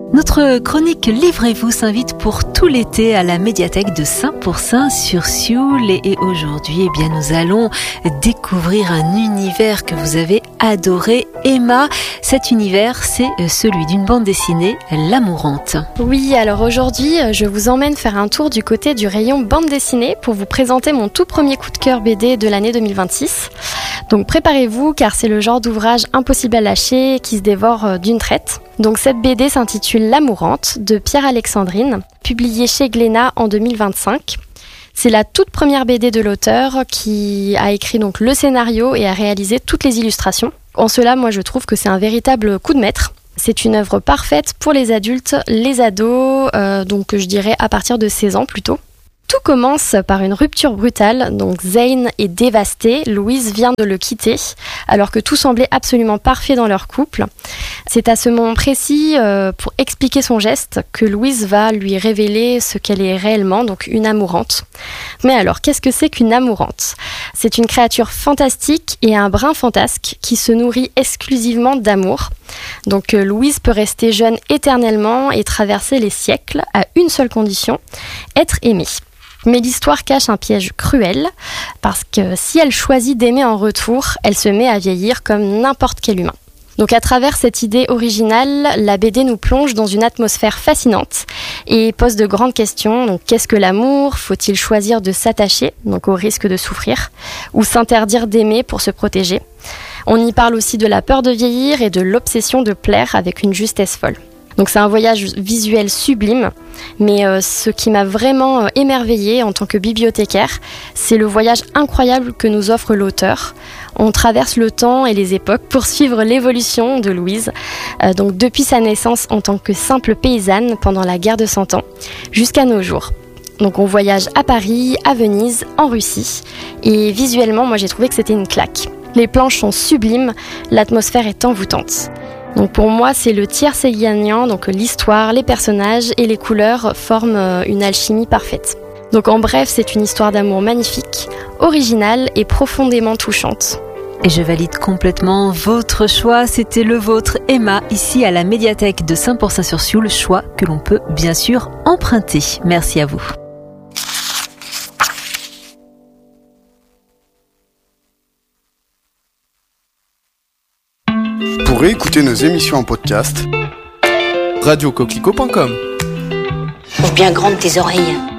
Notre chronique Livrez-vous s'invite pour tout l'été à la médiathèque de Saint-Pourçain-sur-Sioule et aujourd'hui, nous allons découvrir un univers que vous avez adoré, Emma. Cet univers, c'est celui d'une bande dessinée, La Mourante. Oui, alors aujourd'hui, je vous emmène faire un tour du côté du rayon bande dessinée pour vous présenter mon tout premier coup de cœur BD de l'année 2026. Donc préparez-vous car c'est le genre d'ouvrage impossible à lâcher qui se dévore d'une traite. Donc cette BD s'intitule La Mourante de Pierre-Alexandrine, publiée chez Glénat en 2025. C'est la toute première BD de l'auteur qui a écrit donc le scénario et a réalisé toutes les illustrations. En cela, moi je trouve que c'est un véritable coup de maître. C'est une œuvre parfaite pour les adultes, les ados, donc je dirais à partir de 16 ans plutôt. Tout commence par une rupture brutale, donc Zane est dévasté, Louise vient de le quitter, alors que tout semblait absolument parfait dans leur couple. C'est à ce moment précis, pour expliquer son geste, que Louise va lui révéler ce qu'elle est réellement, donc une amourante. Mais alors, qu'est-ce que c'est qu'une amourante ? C'est une créature fantastique et un brin fantasque qui se nourrit exclusivement d'amour. Donc Louise peut rester jeune éternellement et traverser les siècles à une seule condition, être aimée. Mais l'histoire cache un piège cruel, parce que si elle choisit d'aimer en retour, elle se met à vieillir comme n'importe quel humain. Donc à travers cette idée originale, la BD nous plonge dans une atmosphère fascinante et pose de grandes questions. Donc qu'est-ce que l'amour ? Faut-il choisir de s'attacher, donc au risque de souffrir, ou s'interdire d'aimer pour se protéger ? On y parle aussi de la peur de vieillir et de l'obsession de plaire avec une justesse folle. Donc c'est un voyage visuel sublime, mais ce qui m'a vraiment émerveillée en tant que bibliothécaire, c'est le voyage incroyable que nous offre l'auteur. On traverse le temps et les époques pour suivre l'évolution de Louise, donc depuis sa naissance en tant que simple paysanne pendant la guerre de 100 ans, jusqu'à nos jours. Donc on voyage à Paris, à Venise, en Russie, et visuellement, moi j'ai trouvé que c'était une claque. Les planches sont sublimes, l'atmosphère est envoûtante. Donc pour moi, c'est le tiercé gagnant, donc l'histoire, les personnages et les couleurs forment une alchimie parfaite. Donc en bref, c'est une histoire d'amour magnifique, originale et profondément touchante. Et je valide complètement votre choix, c'était le vôtre, Emma, ici à la médiathèque de Saint-Pourçain-sur-Sioule, choix que l'on peut bien sûr emprunter. Merci à vous. Pour réécouter nos émissions en podcast, radiocoquelicot.com. Ouvre bien grande tes oreilles.